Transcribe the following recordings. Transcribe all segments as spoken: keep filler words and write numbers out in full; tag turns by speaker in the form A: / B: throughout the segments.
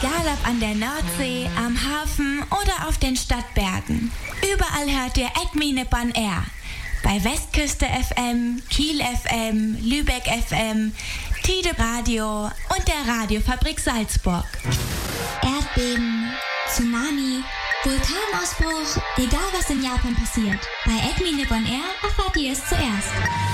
A: Egal ob an der Nordsee, am Hafen oder auf den Stadtbergen. Überall hört ihr Acme Nippon Air. Bei Westküste F M, Kiel F M, Lübeck F M, Tide Radio und der Radiofabrik Salzburg.
B: Erdbeben, Tsunami, Vulkanausbruch, egal was in Japan passiert. Bei Acme Nippon Air erfahrt ihr es zuerst.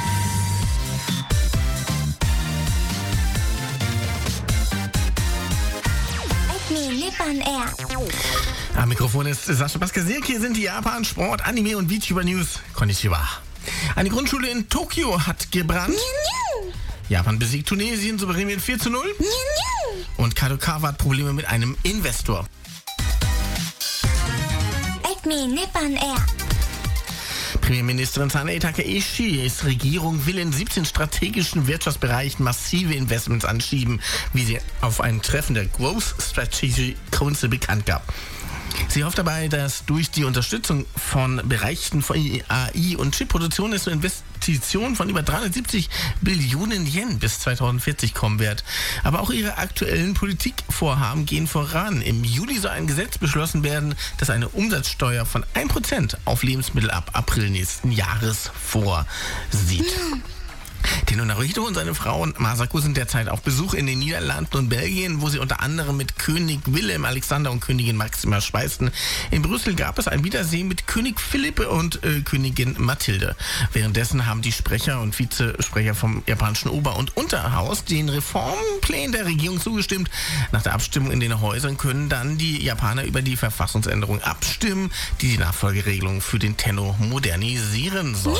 B: Acme Nippon Air.
C: Am Mikrofon ist Sascha Baskasiak. Hier sind die Japan, Sport, Anime und VTuber News. Konnichiwa. Eine Grundschule in Tokio hat gebrannt. Japan besiegt Tunesien souverän mit vier zu null. Und Kadokawa hat Probleme mit einem Investor.
B: Acme Nippon Air.
C: Premierministerin Sanae Takaichis Regierung will in siebzehn strategischen Wirtschaftsbereichen massive Investments anschieben, wie sie auf ein Treffen der Growth Strategy Council bekannt gab. Sie hofft dabei, dass durch die Unterstützung von Bereichen von A I und Chipproduktion es zu Investitionen von über dreihundertsiebzig Billionen Yen bis zweitausendvierzig kommen wird. Aber auch ihre aktuellen Politikvorhaben gehen voran. Im Juli soll ein Gesetz beschlossen werden, das eine Umsatzsteuer von ein Prozent auf Lebensmittel ab April nächsten Jahres vorsieht. Tenno Naruhito und seine Frau Masako sind derzeit auf Besuch in den Niederlanden und Belgien, wo sie unter anderem mit König Willem Alexander und Königin Maxima speisten. In Brüssel gab es ein Wiedersehen mit König Philipp und äh, Königin Mathilde. Währenddessen haben die Sprecher und Vizesprecher vom japanischen Ober- und Unterhaus den Reformplänen der Regierung zugestimmt. Nach der Abstimmung in den Häusern können dann die Japaner über die Verfassungsänderung abstimmen, die die Nachfolgeregelung für den Tenno modernisieren soll.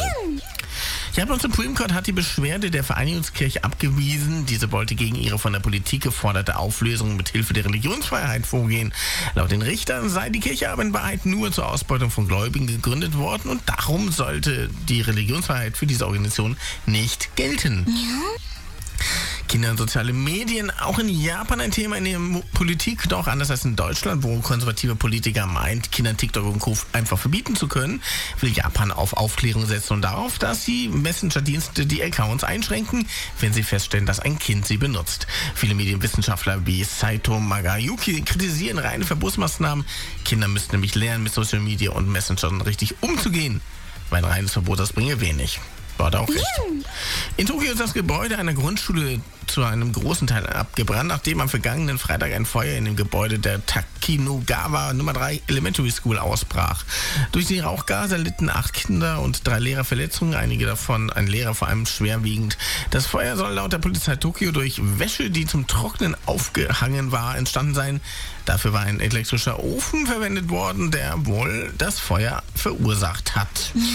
C: Japans Supreme Court hat die Beschwerde der Vereinigungskirche abgewiesen. Diese wollte gegen ihre von der Politik geforderte Auflösung mit Hilfe der Religionsfreiheit vorgehen. Laut den Richtern sei die Kirche aber in Wahrheit nur zur Ausbeutung von Gläubigen gegründet worden und darum sollte die Religionsfreiheit für diese Organisation nicht gelten. Ja. Kinder und soziale Medien, auch in Japan ein Thema in der Politik, doch anders als in Deutschland, wo konservative Politiker meint, Kindern TikTok und Co. einfach verbieten zu können, will Japan auf Aufklärung setzen und darauf, dass die Messenger-Dienste die Accounts einschränken, wenn sie feststellen, dass ein Kind sie benutzt. Viele Medienwissenschaftler wie Saito Magayuki kritisieren reine Verbotsmaßnahmen. Kinder müssten nämlich lernen, mit Social Media und Messengern richtig umzugehen, weil ein reines Verbot, das bringe wenig. War auch recht. In Tokio ist das Gebäude einer Grundschule zu einem großen Teil abgebrannt, nachdem am vergangenen Freitag ein Feuer in dem Gebäude der Takinugawa Nummer drei Elementary School ausbrach. Durch die Rauchgase erlitten acht Kinder und drei Lehrer Verletzungen, einige davon ein Lehrer vor allem schwerwiegend. Das Feuer soll laut der Polizei Tokio durch Wäsche, die zum Trocknen aufgehangen war, entstanden sein. Dafür war ein elektrischer Ofen verwendet worden, der wohl das Feuer verursacht hat. Ja.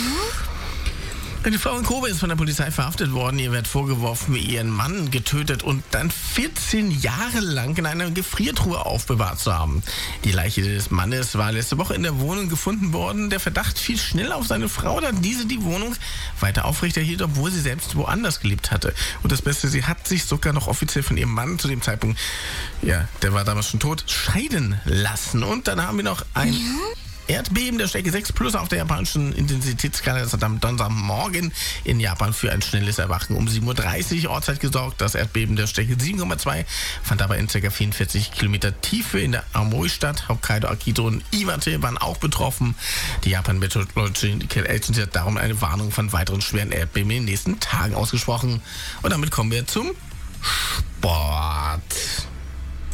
C: Eine Frau in Kobe ist von der Polizei verhaftet worden. Ihr wird vorgeworfen, ihren Mann getötet und dann vierzehn Jahre lang in einer Gefriertruhe aufbewahrt zu haben. Die Leiche des Mannes war letzte Woche in der Wohnung gefunden worden. Der Verdacht fiel schnell auf seine Frau, da diese die Wohnung weiter aufrechterhielt, obwohl sie selbst woanders gelebt hatte. Und das Beste, sie hat sich sogar noch offiziell von ihrem Mann zu dem Zeitpunkt, ja, der war damals schon tot, scheiden lassen. Und dann haben wir noch ein... Ja? Erdbeben der Stärke sechs plus auf der japanischen Intensitätsskala. Das hat am Donnerstagmorgen in Japan für ein schnelles Erwachen um sieben Uhr dreißig Ortszeit gesorgt. Das Erdbeben der Stärke sieben Komma zwei fand dabei in ca. vierundvierzig Kilometer Tiefe in der Aomori-Stadt. Hokkaido, Akito und Iwate waren auch betroffen. Die Japan Meteorological Agency hat darum eine Warnung von weiteren schweren Erdbeben in den nächsten Tagen ausgesprochen. Und damit kommen wir zum Sport.